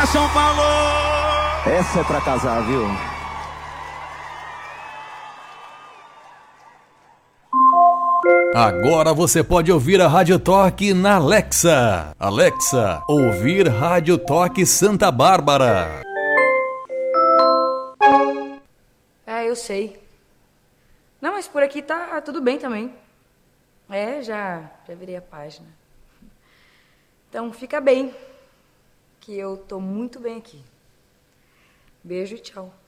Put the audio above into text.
São Paulo! Essa é pra casar, viu? Agora você pode ouvir a Rádio Toque na Alexa. Alexa, ouvir Rádio Toque Santa Bárbara. Eu sei. Não, mas por aqui tá tudo bem também. Já virei a página. Então fica bem, que eu tô muito bem aqui. Beijo e tchau.